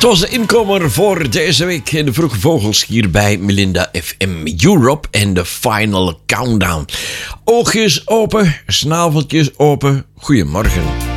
was de inkomer voor deze week in de Vroege Vogels hier bij Melinda FM Europe en de Final Countdown. Oogjes open, snaveltjes open. Goedemorgen.